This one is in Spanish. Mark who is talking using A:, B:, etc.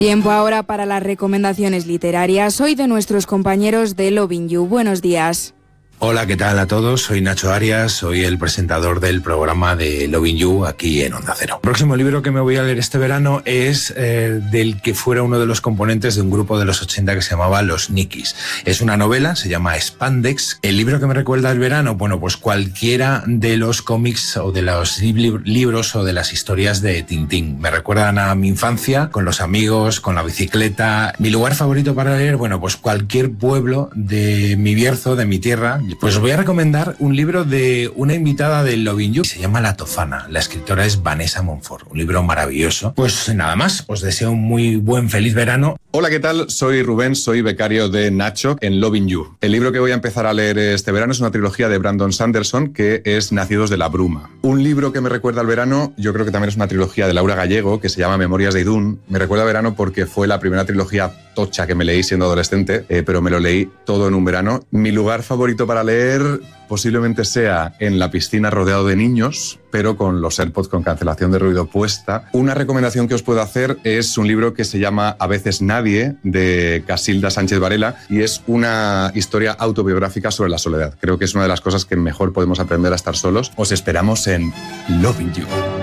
A: Tiempo ahora para las recomendaciones literarias, hoy de nuestros compañeros de Loving You. Buenos días.
B: Hola, ¿qué tal a todos? Soy Nacho Arias, soy el presentador del programa de Loving You aquí en Onda Cero. El próximo libro que me voy a leer este verano es del que fuera uno de los componentes de un grupo de los 80 que se llamaba Los Nikis. Es una novela, se llama Spandex. El libro que me recuerda al verano, bueno, pues cualquiera de los cómics o de los libros o de las historias de Tintín. Me recuerdan a mi infancia, con los amigos, con la bicicleta. Mi lugar favorito para leer, bueno, pues cualquier pueblo de mi Bierzo, de mi tierra. Pues os voy a recomendar un libro de una invitada de Loving You, se llama La Tofana. La escritora es Vanessa Monfort, un libro maravilloso. Pues nada más, os deseo un muy buen, feliz verano.
C: Hola, ¿qué tal? Soy Rubén, soy becario de Nacho en Loving You. El libro que voy a empezar a leer este verano es una trilogía de Brandon Sanderson que es Nacidos de la Bruma. Un libro que me recuerda al verano, yo creo que también es una trilogía de Laura Gallego que se llama Memorias de Idún. Me recuerda al verano porque fue la primera trilogía tocha que me leí siendo adolescente, pero me lo leí todo en un verano. Mi lugar favorito para leer posiblemente sea en la piscina rodeado de niños, pero con los AirPods con cancelación de ruido puesta. Una recomendación que os puedo hacer es un libro que se llama A veces nadie, de Casilda Sánchez Varela, y es una historia autobiográfica sobre la soledad. Creo que es una de las cosas que mejor podemos aprender a estar solos. Os esperamos en Loving You.